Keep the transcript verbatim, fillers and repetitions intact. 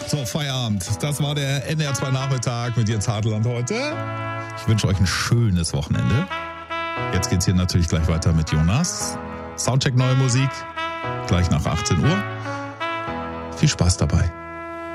So, Feierabend. Das war der N D R zwei Nachmittag mit Jens Hartland heute. Ich wünsche euch ein schönes Wochenende. Jetzt geht's hier natürlich gleich weiter mit Jonas. Soundcheck neue Musik, gleich nach achtzehn Uhr. Viel Spaß dabei.